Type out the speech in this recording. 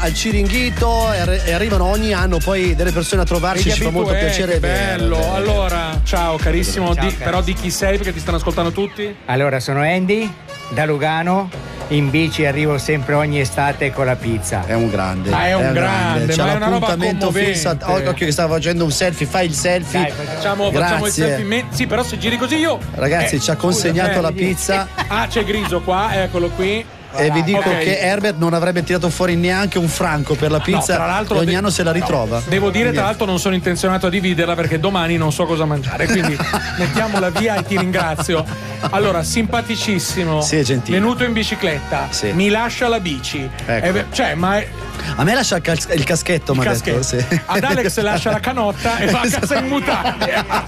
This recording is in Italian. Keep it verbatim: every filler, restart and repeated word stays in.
al Ciringhito e, e arrivano ogni anno poi delle persone a trovarci, ci fa molto piacere. Bello. Vedere. Allora, ciao carissimo, Ciao, di, però di chi sei perché ti stanno ascoltando tutti? Allora, sono Andy da Lugano. In bici arrivo sempre ogni estate con la pizza. È un grande. Ah, è un grande, C'ha ma è una roba l'appuntamento fisso. commovente. Occhio che stava facendo un selfie, fai il selfie. Dai, Facciamo, facciamo il Grazie. selfie. me- Sì, però se giri così io. Ragazzi, Eh, ci ha consegnato scusa, la eh, pizza. Ah, c'è Griso qua, eccolo qui. E vi dico Ok. che Herbert non avrebbe tirato fuori neanche un franco per la pizza, No, tra l'altro e ogni de- anno se la ritrova. Devo dire, Quindi- tra l'altro, non sono intenzionato a dividerla perché domani non so cosa mangiare, quindi mettiamola via e ti ringrazio. Allora, simpaticissimo. Sì, è gentile. Venuto in bicicletta. Sì. Mi lascia la bici. Ecco. Eh, beh, cioè, ma è, A me lascia il, cas- il caschettto, il mi ha caschetto. detto. Sì. Ad Alex lascia la canotta e va a casa in mutande.